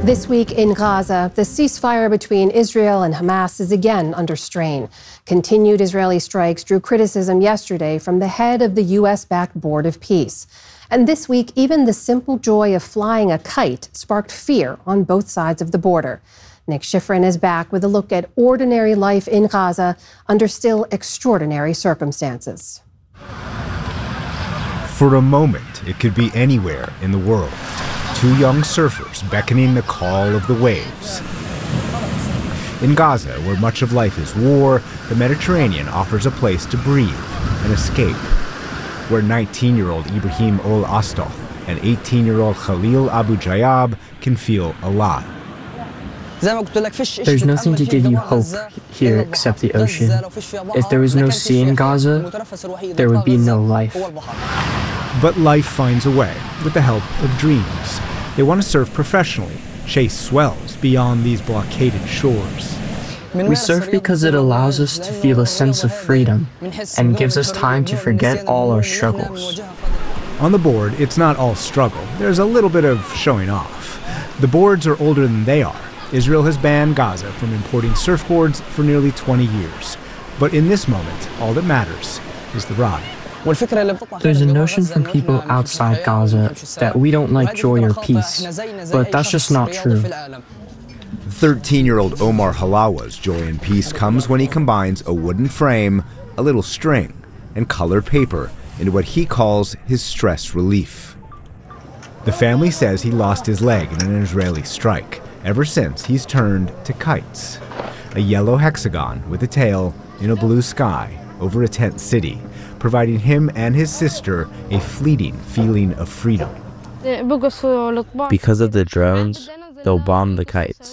This week in Gaza, the ceasefire between Israel and Hamas is again under strain. Continued Israeli strikes drew criticism yesterday from the head of the U.S.-backed Board of Peace. And this week, even the simple joy of flying a kite sparked fear on both sides of the border. Nick Schifrin is back with a look at ordinary life in Gaza under still extraordinary circumstances. For a moment, it could be anywhere in the world. Two young surfers beckoning the call of the waves. In Gaza, where much of life is war, the Mediterranean offers a place to breathe and escape. Where 19-year-old Ibrahim Ol Astoch and 18-year-old Khalil Abu Jayab can feel alive. There's nothing to give you hope here except the ocean. If there was no sea in Gaza, there would be no life. But life finds a way with the help of dreams. They want to surf professionally, chase swells beyond these blockaded shores. We surf because it allows us to feel a sense of freedom and gives us time to forget all our struggles. On the board, it's not all struggle. There's a little bit of showing off. The boards are older than they are. Israel has banned Gaza from importing surfboards for nearly 20 years. But in this moment, all that matters is the ride. There's a notion from people outside Gaza that we don't like joy or peace, but that's just not true. 13-year-old Omar Halawa's joy and peace comes when he combines a wooden frame, a little string, and colored paper into what he calls his stress relief. The family says he lost his leg in an Israeli strike. Ever since, he's turned to kites. A yellow hexagon with a tail in a blue sky over a tent city, providing him and his sister a fleeting feeling of freedom. Because of the drones, they'll bomb the kites.